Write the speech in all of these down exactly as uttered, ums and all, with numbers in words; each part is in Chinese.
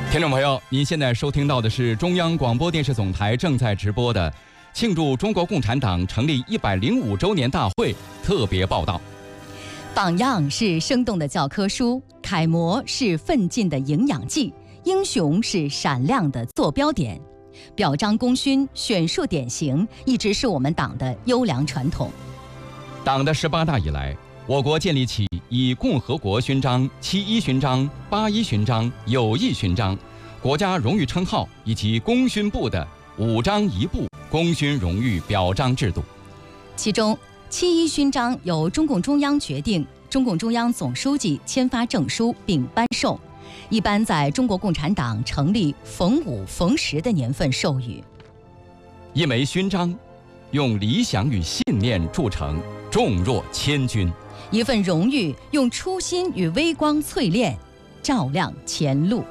听众朋友，您现在收听到的是中央广播电视总台正在直播的庆祝中国共产党成立一百零五周年大会特别报道。 榜样是生动的教科书，楷模是奋进的营养剂，英雄是闪亮的坐标点，表彰功勋、选树典型，一直是我们党的优良传统。 党的十八大以来，我国建立起以共和国勋章、七一勋章、八一勋章、友谊勋章、国家荣誉称号以及功勋部的五章一部功勋荣誉表彰制度。 其中，七一勋章由中共中央决定，中共中央总书记签发证书并颁授，一般在中国共产党成立逢五逢十的年份授予。 一枚勋章，用理想与信念铸成，重若千钧。 一份荣誉用初心与微光淬炼，照亮前路。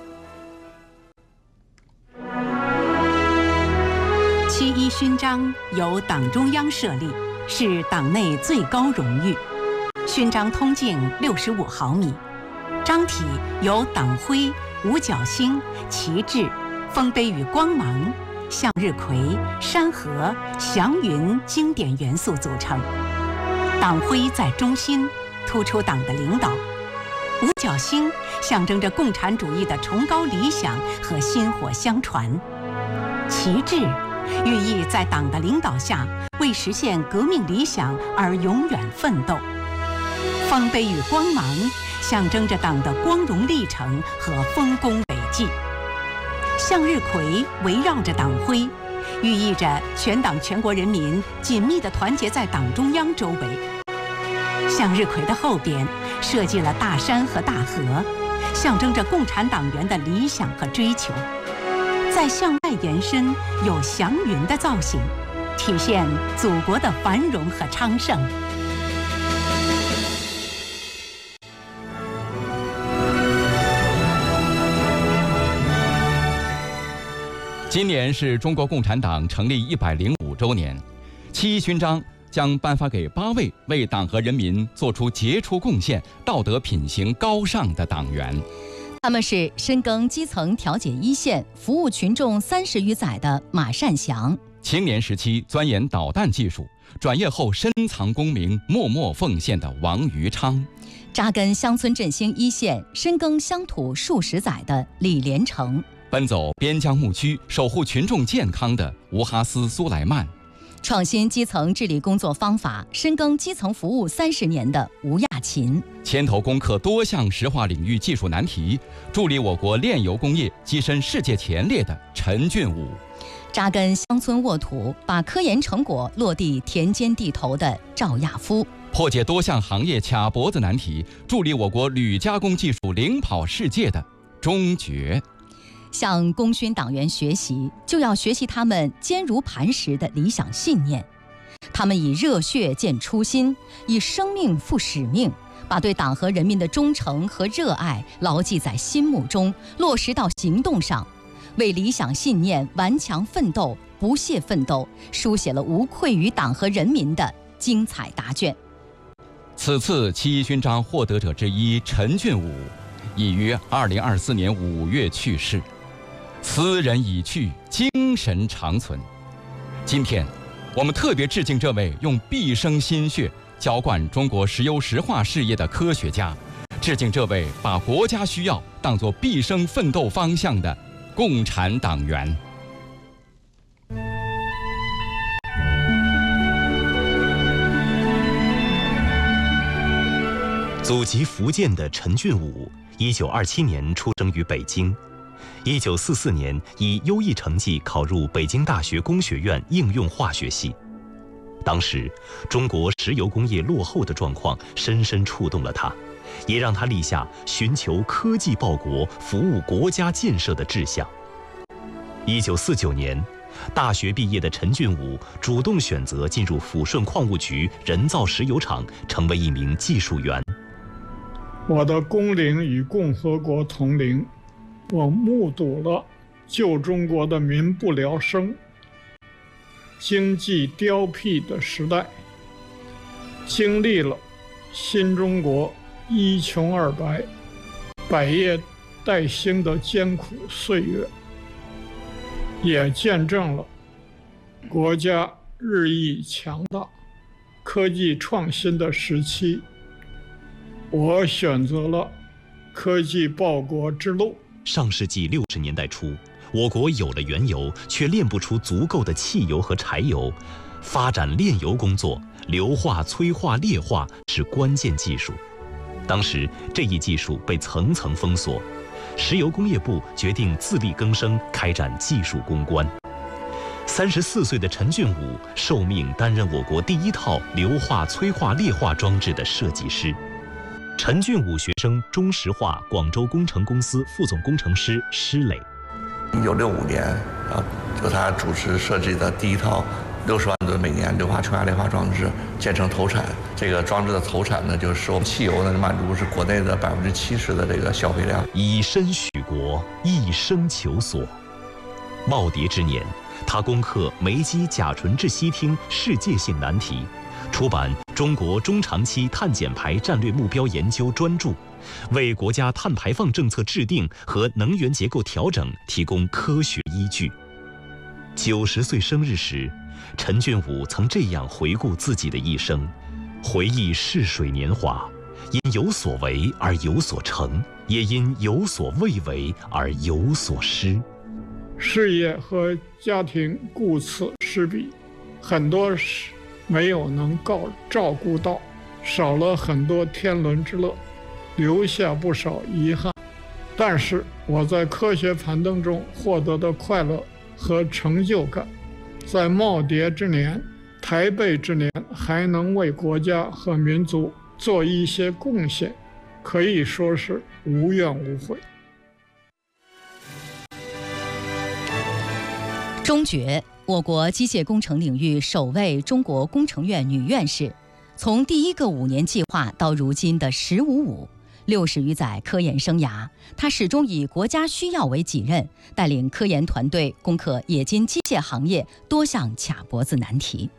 七一勋章由党中央设立，是党内最高荣誉。勋章通径六十五毫米，章体由党徽、五角星、旗帜、丰碑与光芒、向日葵、山河、祥云经典元素组成。党徽在中心，突出党的领导；五角星象征着共产主义的崇高理想和薪火相传；旗帜寓意在党的领导下为实现革命理想而永远奋斗；丰碑与光芒象征着党的光荣历程和丰功伟绩；向日葵围绕着党徽，寓意着全党全国人民紧密地团结在党中央周围。向日葵的后边设计了大山和大河，象征着共产党员的理想和追求。再向外延伸有祥云的造型，体现祖国的繁荣和昌盛。 今年是中国共产党成立一百零五周年，七一勋章将颁发给八位为党和人民做出杰出贡献、道德品行高尚的党员。 他们是深耕基层调解一线、服务群众三十余载的马善祥； 青年时期钻研导弹技术，转业后深藏功名、默默奉献的王余昌； 扎根乡村振兴一线、深耕乡土数十载的李连成； 奔走边疆牧区、守护群众健康的吴哈斯苏莱曼； 创新基层治理工作方法，深耕基层服务三十年的吴亚勤； 牵头攻克多项石化领域技术难题，助力我国炼油工业跻身世界前列的陈俊武； 扎根乡村沃土，把科研成果落地田间地头的赵亚夫； 破解多项行业卡脖子难题，助力我国铝加工技术领跑世界的钟觉。 向功勋党员学习，就要学习他们坚如磐石的理想信念。他们以热血见初心，以生命赴使命，把对党和人民的忠诚和热爱牢记在心目中，落实到行动上，为理想信念顽强奋斗、不懈奋斗，书写了无愧于党和人民的精彩答卷。 此次七一勋章获得者之一陈俊武，已于二零二四年五月去世。此人已去，精神长存。今天，我们特别致敬这位用毕生心血浇灌中国石油石化事业的科学家，致敬这位把国家需要当作毕生奋斗方向的共产党员。 祖籍福建的陈俊武，一九二七年出生于北京。一九四四年以优异成绩考入北京大学工学院应用化学系。当时中国石油工业落后的状况深深触动了他，也让他立下寻求科技报国、服务国家建设的志向。一九四九年，大学毕业的陈俊武主动选择进入抚顺矿务局人造石油厂，成为一名技术员。 我的工龄与共和国同龄，我目睹了旧中国的民不聊生、经济凋敝的时代，经历了新中国一穷二白、百业待兴的艰苦岁月，也见证了国家日益强大、科技创新的时期。我选择了科技报国之路。 上世纪六十年代初，我国有了原油，却炼不出足够的汽油和柴油。发展炼油工作，硫化、催化、裂化是关键技术。当时这一技术被层层封锁，石油工业部决定自力更生，开展技术攻关。三十四岁的陈俊武受命担任我国第一套硫化、催化、裂化装置的设计师。陈俊武学生中石化广州工程公司副总工程师施磊。 一九六五年啊，就他主持设计的第一套六十万吨每年硫化催化裂化装置建成投产。这个装置的投产呢，就是我们汽油呢满足是国内的百分之七十的这个消费量。 以身许国，一生求索。耄耋之年，他攻克煤机甲醇质烯烃世界性难题，出版《中国中长期碳减排战略目标研究》专著，为国家碳排放政策制定和能源结构调整提供科学依据。九十岁生日时，陈俊武曾这样回顾自己的一生，回忆逝水年华，因有所为而有所成，也因有所未为而有所失。 事业和家庭顾此失彼，很多事没有能够照顾到，少了很多天伦之乐，留下不少遗憾。但是我在科学攀登中获得的快乐和成就感，在耄耋之年、台背之年还能为国家和民族做一些贡献，可以说是无怨无悔。 钟珏，我国机械工程领域首位中国工程院女院士，从第一个五年计划到如今的“十五五”，六十余载科研生涯，她始终以国家需要为己任，带领科研团队攻克冶金机械行业多项卡脖子难题。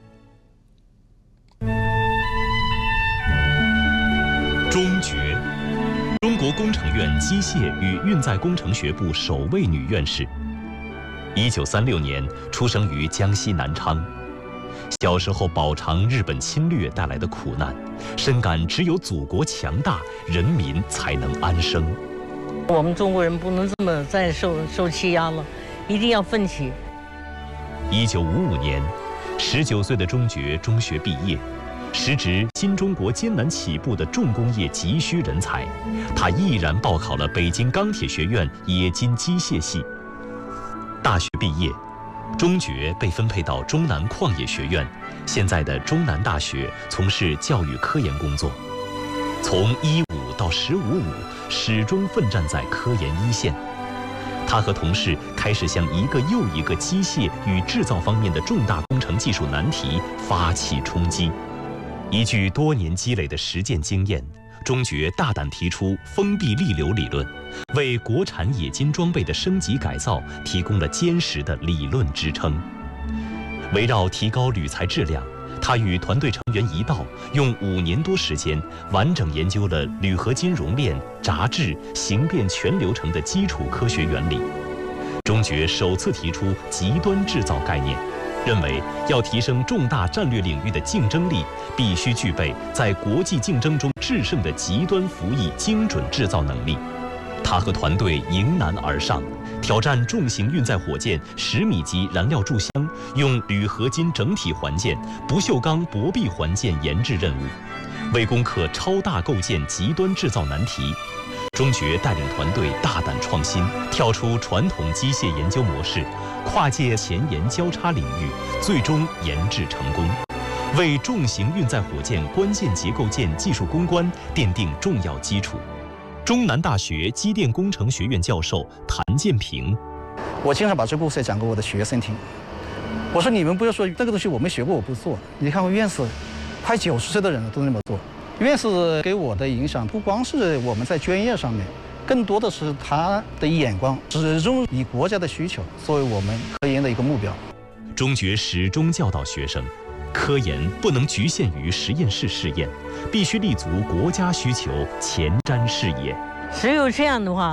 钟珏，中国工程院机械与运载工程学部首位女院士。一九三六年出生于江西南昌，小时候饱尝日本侵略带来的苦难，深感只有祖国强大，人民才能安生。 我们中国人不能这么再受受欺压了，一定要奋起。 一九五五年，十九岁的钟珏中学毕业，时值新中国艰难起步的重工业急需人才，他毅然报考了北京钢铁学院冶金机械系。大学毕业，钟珏被分配到中南矿业学院，现在的中南大学，从事教育科研工作。从一五到十五五，始终奋战在科研一线。他和同事开始向一个又一个机械与制造方面的重大工程技术难题发起冲击。依据多年积累的实践经验，钟珏大胆提出封闭力流理论，为国产冶金装备的升级改造提供了坚实的理论支撑。围绕提高铝材质量，他与团队成员一道，用五年多时间，完整研究了铝合金熔炼、轧制、形变全流程的基础科学原理。钟珏首次提出极端制造概念，认为要提升重大战略领域的竞争力，必须具备在国际竞争中制胜的极端服役精准制造能力。他和团队迎难而上，挑战重型运载火箭十米级燃料注箱用铝合金整体环件、不锈钢薄壁环件研制任务，为攻克超大构件极端制造难题。钟珏带领团队大胆创新，跳出传统机械研究模式，跨界前沿交叉领域，最终研制成功，为重型运载火箭关键结构件技术攻关奠定重要基础。中南大学机电工程学院教授谭建平， 我经常把这故事讲给我的学生听。我说你们不要说这个东西我没学过我不做，你看我院士快九十岁的人了都那么做。院士给我的影响不光是我们在专业上面，更多的是他的眼光，始终以国家的需求作为我们科研的一个目标。 钟珏始终教导学生，科研不能局限于实验室试验，必须立足国家需求，前瞻视野。 只有这样的话，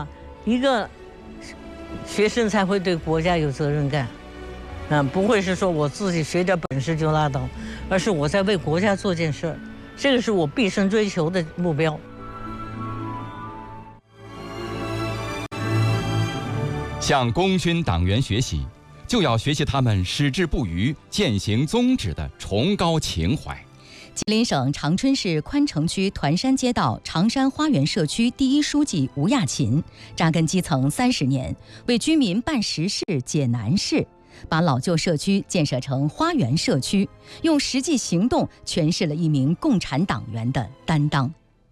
一个学生才会对国家有责任感，嗯，不会是说我自己学点本事就拉倒，而是我在为国家做件事儿，这个是我毕生追求的目标。 向功勋党员学习，就要学习他们矢志不渝、践行宗旨的崇高情怀。 吉林省长春市宽城区团山街道长山花园社区第一书记吴亚勤，扎根基层三十年，为居民办实事、解难事，把老旧社区建设成花园社区，用实际行动诠释了一名共产党员的担当。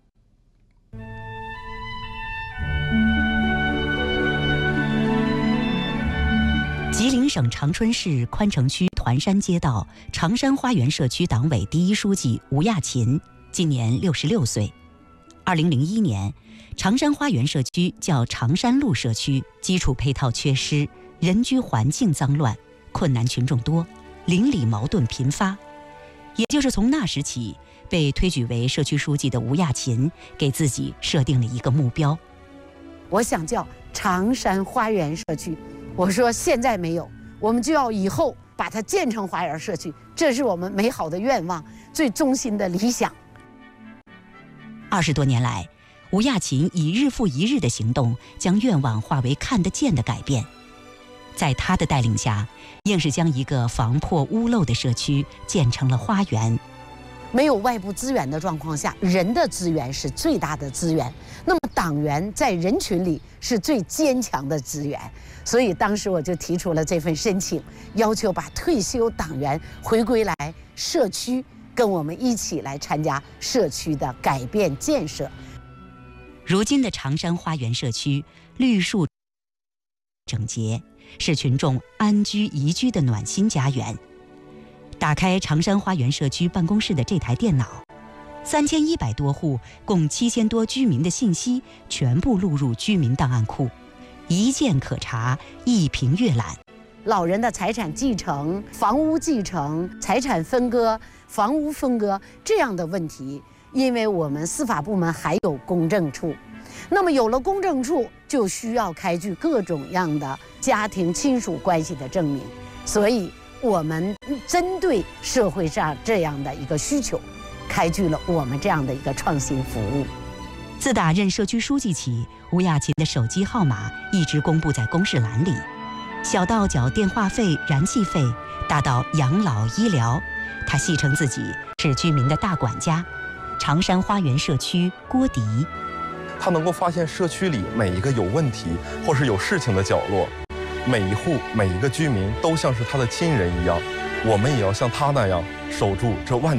吉林省长春市宽城区团山街道长山花园社区党委第一书记吴亚勤今年六十六岁。二零零一年，长山花园社区叫长山路社区，基础配套缺失，人居环境脏乱，困难群众多，邻里矛盾频发。也就是从那时起，被推举为社区书记的吴亚勤给自己设定了一个目标， 我想叫长山花园社区。我说现在没有，我们就要以后把它建成花园社区，这是我们美好的愿望，最衷心的理想。 二十多年来，吴亚勤以日复一日的行动，将愿望化为看得见的改变。在他的带领下，硬是将一个防破屋漏的社区建成了花园。 没有外部资源的状况下，人的资源是最大的资源。那么党员在人群里是最坚强的资源，所以当时我就提出了这份申请，要求把退休党员回归来社区，跟我们一起来参加社区的改变建设。 如今的长山花园社区绿树整洁，是群众安居宜居的暖心家园。打开长山花园社区办公室的这台电脑，三千一百多户共七千多居民的信息全部录入居民档案库，一键可查，一屏阅览。 老人的财产继承、房屋继承、财产分割、房屋分割这样的问题，因为我们司法部门还有公证处，那么有了公证处，就需要开具各种样的家庭亲属关系的证明，所以我们针对社会上这样的一个需求，开具了我们这样的一个创新服务。 自打任社区书记起，吴亚勤的手机号码一直公布在公示栏里，小到缴电话费、燃气费，大到养老医疗，他戏称自己是居民的大管家。长山花园社区郭迪， 他能够发现社区里每一个有问题或是有事情的角落，每一户每一个居民都像是他的亲人一样，我们也要像他那样守住这万